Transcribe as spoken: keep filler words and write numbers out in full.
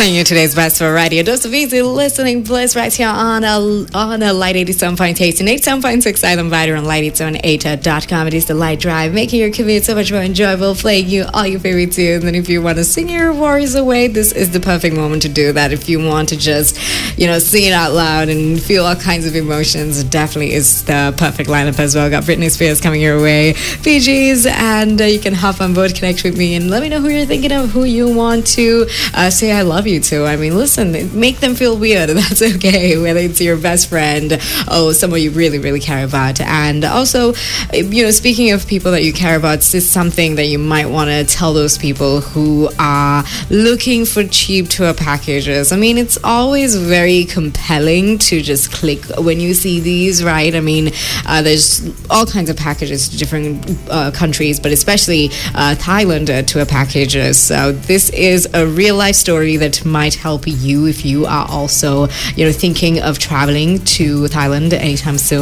Playing you today's best for radio. Dose of easy listening bliss right here on a, on a Light eighty-seven point eight and eighty-seven point six Island Vider on light eight seven eight dot com. It is the Light Drive, making your commute so much more enjoyable, playing you all your favorite tunes. And if you want to sing your worries away, this is the perfect moment to do that. If you want to just, you know, sing it out loud and feel all kinds of emotions, it definitely is the perfect lineup as well. Got Britney Spears coming your way, P Gs, and uh, you can hop on board, connect with me, and let me know who you're thinking of, who you want to uh, say I love you to. I mean, listen, make them feel weird. That's okay, whether it's your best friend or someone you really, really care about. And also, you know, speaking of people that you care about, this is something that you might want to tell those people who are looking for cheap tour packages. I mean, it's always very compelling to just click when you see these, right? I mean, uh, there's all kinds of packages to different uh, countries, but especially uh, Thailand uh, tour packages. So this is a real life story that might help you if you are also, you know, thinking of traveling to Thailand anytime soon.